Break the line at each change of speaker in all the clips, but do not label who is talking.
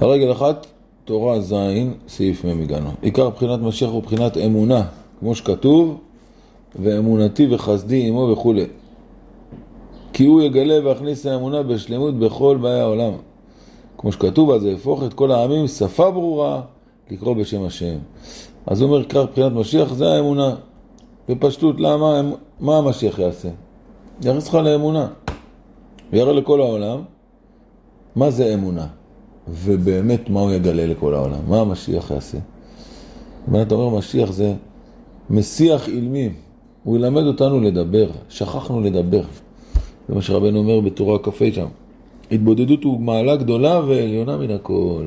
הרגל אחת, תורה זין, סעיף ממגנו. עיקר בחינת משיח הוא בחינת אמונה, כמו שכתוב, ואמונתי וחסדי עמו וכו'. כי הוא יגלה והכניס האמונה בשלמות בכל באי העולם. כמו שכתוב, אז יהפוך את כל העמים שפה ברורה לקרוא בשם השם. אז הוא אומר, עיקר בחינת משיח זה האמונה. בפשטות, למה? מה המשיח יעשה? יכניס לך לאמונה. ויראה לכל העולם מה זה אמונה. ובאמת מה הוא יגלה לכל העולם. מה המשיח יעשה? אתה אומר, משיח זה משיח אילמים. הוא ילמד אותנו לדבר. שכחנו לדבר. זה מה שרבנו אומר בתורה כ"ה שם. התבודדות הוא מעלה גדולה ועליונה מן הכל.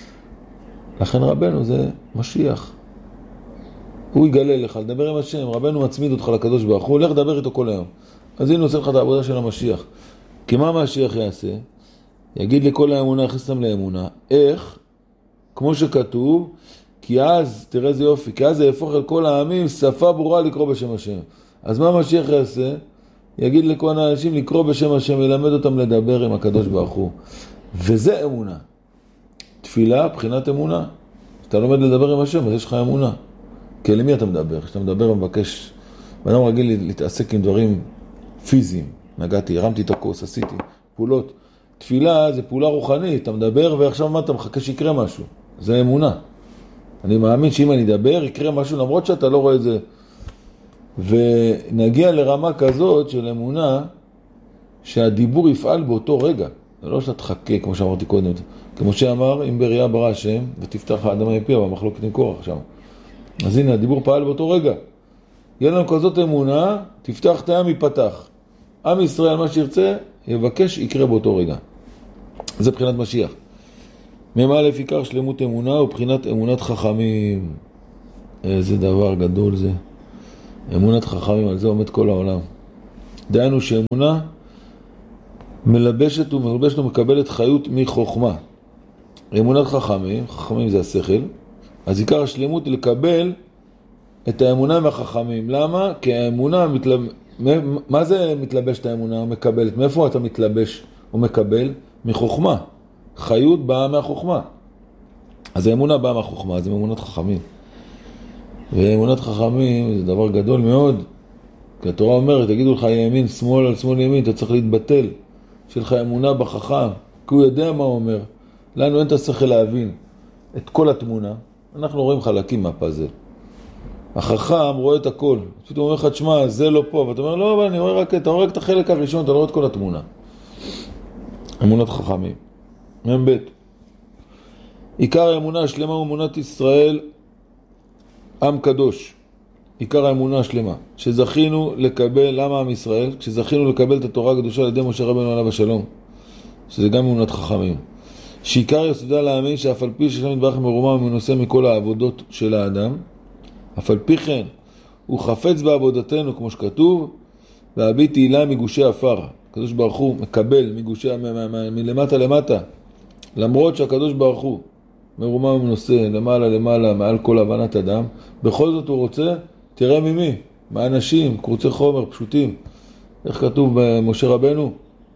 לכן רבנו זה משיח. הוא יגלה לך, לדבר עם השם. רבנו מצמיד אותך לקדוש ברוך הוא, לך לדבר איתו כל היום. אז הנה עושה לך את העבודה של המשיח. כי מה המשיח יעשה? יגיד לכל האמונה, יכניסם לאמונה. איך? כמו שכתוב, כי אז, תראה זה יופי, כי אז זה יהפוך אל כל העמים שפה ברורה לקרוא בשם השם. אז מה המשיח יעשה? יגיד לכל האנשים לקרוא בשם השם, ילמד אותם לדבר עם הקדוש ברוך הוא. וזה אמונה. תפילה, בחינת אמונה. אתה לומד לדבר עם השם, אז יש לך אמונה. כי למי אתה מדבר? כשאתה מדבר ומבקש, ואדם רגיל להתעסק עם דברים פיזיים. נגעתי, הרמתי את הכוס, עשיתי פעולות. תפילה זה פעולה רוחנית, אתה מדבר ועכשיו מה אתה מחכה שיקרה משהו. זה אמונה. אני מאמין שאם אני אדבר יקרה משהו למרות שאתה לא רואה את זה. ונגיע לרמה כזאת של אמונה שהדיבור יפעל באותו רגע. זה לא שאתה תחכה כמו שאמרתי קודם. כמו שאמר, אם בריאה ברא השם ותפתח האדמה מפיה והמחלוקת עם קורח שם. אז הנה הדיבור פעל באותו רגע. יהיה לנו כזאת אמונה, תפתח את הים יפתח. עם ישראל מה שירצה יבקש יקרה באותו רגע. זה בחינת משיח. מ"א עיקר שלמות אמונה ובחינת אמונת חכמים. איזה דבר גדול זה. אמונת חכמים, על זה עומד כל העולם. דהיינו שאמונה מלבשת ומלבשת ומקבלת חיות מחוכמה. אמונת חכמים, חכמים זה השכל, אז עיקר השלמות היא לקבל את האמונה מהחכמים. למה? כי האמונה מה זה מתלבשת האמונה ומקבלת? מאיפה אתה מתלבש ומקבל? מחוכמה. חיות באה מהחוכמה. אז האמונה באה מהחוכמה, זה אמונת חכמים. ואמונת חכמים זה דבר גדול מאוד. כי התורה אומרת, תגידו לך ימין, שמאל על שמאל ימין, אתה צריך להתבטל. יש לך אמונה בחכם, כי הוא יודע מה הוא אומר. לנו אין את השכל להבין את כל התמונה. אנחנו רואים חלקים מהפאזל. החכם רואה את הכל. פתאום אומר לך, תשמע, זה לא פה. ואתה אומר, לא, אבל אני רואה רק את החלק הראשון, אתה לא רואה את כל התמונה. אמונת חכמים. מ"ב. עיקר האמונה השלמה הוא אמונת ישראל, עם קדוש. עיקר האמונה השלמה. שזכינו לקבל, למה עם ישראל? כשזכינו לקבל את התורה הקדושה על ידי משה רבנו עליו השלום. שזה גם אמונת חכמים. שעיקר יסודה להאמין שאף על פי ששם יתברך מרומם ומנוסה מכל העבודות של האדם, אף על פי כן הוא חפץ בעבודתנו כמו שכתוב, והביט תהילה מגושי עפר. הקדוש ברוך הוא מקבל מגושי, מלמטה למטה, למרות שהקדוש ברוך הוא מרומם ומנוסה למעלה למעלה מעל כל הבנת אדם, בכל זאת הוא רוצה, תראה ממי, מהאנשים, קורצי חומר, פשוטים. איך כתוב במשה רבנו?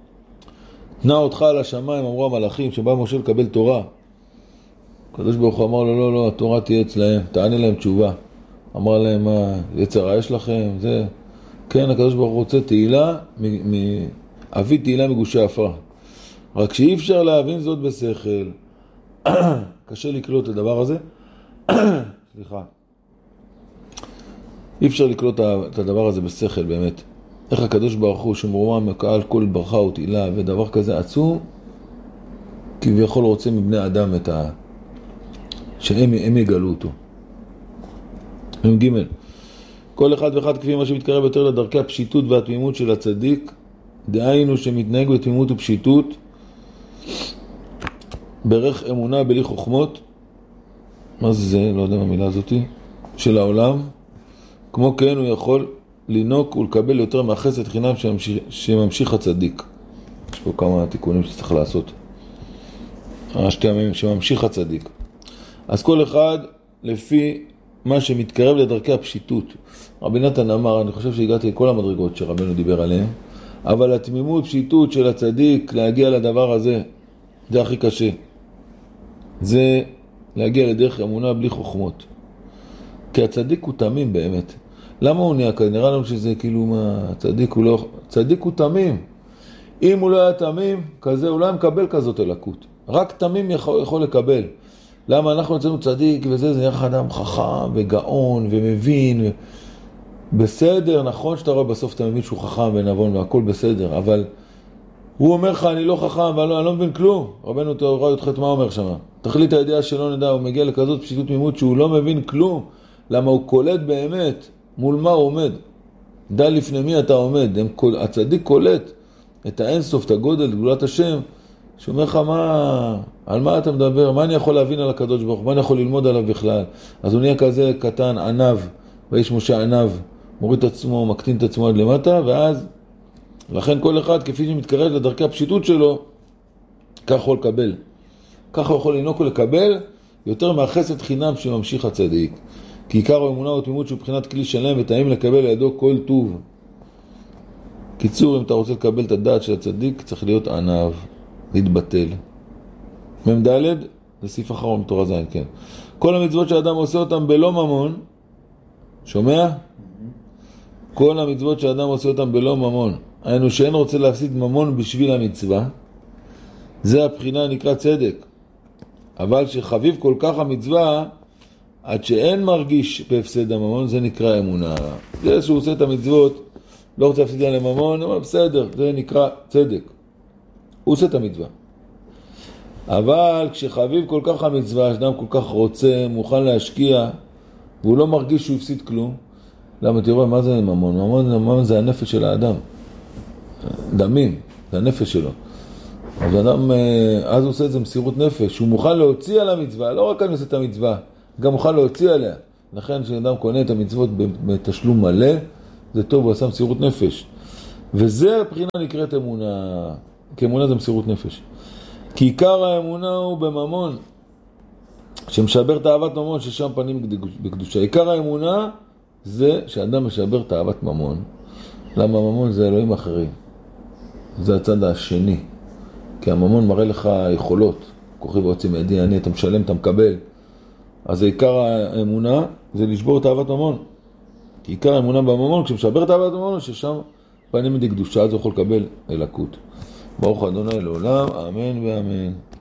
תנה אותך על השמיים, אמרו המלאכים, שבא משה לקבל תורה. הקדוש ברוך הוא אמר לו, לא, לא, התורה תהיה אצלהם, תענה להם תשובה. אמר להם, מה, יצרה יש לכם? זה... כן, הקדוש ברוך הוא רוצה תהילה, אבי תהילה מגושי עפר. רק שאי אפשר להבין זאת בשכל. קשה לקלוט את הדבר הזה. סליחה. אי אפשר לקלוט את הדבר הזה בשכל באמת. איך הקדוש ברוך הוא שמרומם מקהל כל ברכה ותהילה ודבר כזה עצום, כביכול רוצה מבני אדם את שהם יגלו אותו. מ"ג. כל אחד ואחד כפי מה שמתקרב יותר לדרכי הפשיטות והתמימות של הצדיק, דהיינו שמתנהג בתמימות ופשיטות, ברך אמונה בלי חוכמות, מה זה? לא יודע מה המילה הזאת, של העולם, כמו כן הוא יכול לנוק ולקבל יותר מהחסד חינם שממשיך הצדיק. יש פה כמה תיקונים שצריך לעשות. שתי ימים שממשיך הצדיק. אז כל אחד לפי מה שמתקרב לדרכי הפשיטות. רבי נתן אמר, אני חושב שהגעתי לכל המדרגות שרבנו דיבר עליהן, אבל התמימות, פשיטות של הצדיק להגיע לדבר הזה, זה הכי קשה. זה להגיע לדרך אמונה בלי חוכמות. כי הצדיק הוא תמים באמת. למה הוא נהיה כזה? נראה לנו שזה כאילו מה, צדיק הוא לא... צדיק הוא תמים. אם הוא לא היה תמים, כזה, הוא לא היה מקבל כזאת אלוקות. רק תמים יכול לקבל. למה אנחנו אצלנו צדיק וזה, זה נראה אדם חכם וגאון ומבין. בסדר, נכון שאתה רואה בסוף אתה מבין שהוא חכם ונבון והכל בסדר, אבל הוא אומר לך, אני לא חכם ואני לא מבין כלום. רבנו תאורה י"ח מה אומר שם? תכלית הידיעה שלא נדע, הוא מגיע לכזאת פשיטות תמימות שהוא לא מבין כלום. למה הוא קולט באמת מול מה הוא עומד. דע לפני מי אתה עומד. הצדיק קולט את האינסוף, את הגודל, את גדולת השם, שאומר לך על מה אתה מדבר, מה אני יכול להבין על הקדוש ברוך הוא, מה אני יכול ללמוד עליו בכלל. אז הוא נהיה כזה קטן, ענב, ויש משה ענב, מוריד את עצמו, מקטין את עצמו עד למטה, ואז לכן כל אחד כפי שמתקרב לדרכי הפשיטות שלו, כך יכול לקבל. כך הוא יכול לנהוג ולקבל יותר מהחסד חינם שממשיך הצדיק. כי עיקר האמונה הוא תמימות שהוא מבחינת כלי שלם וטעים לקבל לידו כל טוב. קיצור, אם אתה רוצה לקבל את הדעת של הצדיק, צריך להיות ענב, להתבטל. ממדלד, זה סעיף אחרון בתורה זין, כן. כל המצוות שהאדם עושה אותם בלא ממון, שומע? כל המצוות שהאדם עושה אותם בלא ממון, היינו שאין רוצה להפסיד ממון בשביל המצווה, זה הבחינה נקרא צדק. אבל שחביב כל כך המצווה, עד שאין מרגיש בהפסד הממון, זה נקרא אמונה. זה שהוא עושה את המצוות, לא רוצה להפסיד עליהם ממון, אבל בסדר, זה נקרא צדק. הוא עושה את המצווה. אבל כשחביב כל כך המצווה, שאדם כל כך רוצה, מוכן להשקיע, והוא לא מרגיש שהוא הפסיד כלום, למה תראו, מה זה ממון? ממון זה הנפש של האדם. דמים, זה הנפש שלו. אז האדם, אז הוא עושה את זה מסירות נפש, הוא מוכן להוציא על המצווה, לא רק אני עושה את המצווה, גם מוכן להוציא עליה. לכן כשאדם קונה את המצוות בתשלום מלא, זה טוב, הוא עשה מסירות נפש. וזה הבחינה נקראת אמונה, כי אמונה זה מסירות נפש. כי עיקר האמונה הוא בממון, שמשבר את אהבת ממון, ששם פנים בקדושה. עיקר האמונה זה שאדם משבר את אהבת ממון. למה ממון זה אלוהים אחרים? זה הצד השני. כי הממון מראה לך יכולות. כוחי ועוצי מידי, אני, אתה משלם, אתה מקבל. אז עיקר האמונה זה לשבור את אהבת ממון. כי עיקר האמונה בממון, כשמשבר את אהבת ממון, ששם פנים בקדושה, אז הוא יכול לקבל אלוקות. ברוך ה' לעולם, אמן ואמן.